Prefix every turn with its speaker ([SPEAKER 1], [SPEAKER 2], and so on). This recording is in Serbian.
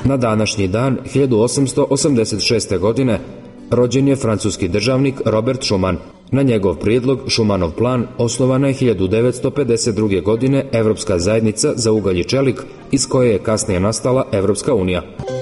[SPEAKER 1] Na današnji dan 1886. godine rođen je francuski državnik Robert Schuman. Na njegov prijedlog Schumanov plan osnovana je 1952. godine Evropska zajednica za ugalj i čelik, iz koje je kasnije nastala Evropska unija.